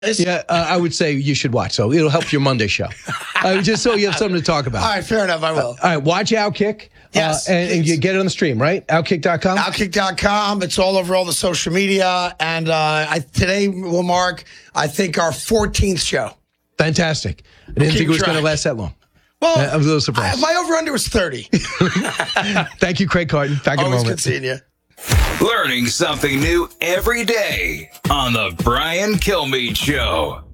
Yeah, I would say you should watch. So it'll help your Monday show. Just so you have something to talk about. All right, fair enough. I will. All right, watch Outkick. Yes. And you get it on the stream, right? Outkick.com? Outkick.com. It's all over all the social media. And today will mark, I think, our 14th show. Fantastic. I didn't think it was going to last that long. Well, I was a little surprised. My over-under was 30. Thank you, Craig Carton. Back in a moment. Always good seeing you. Learning something new every day on the Brian Kilmeade Show.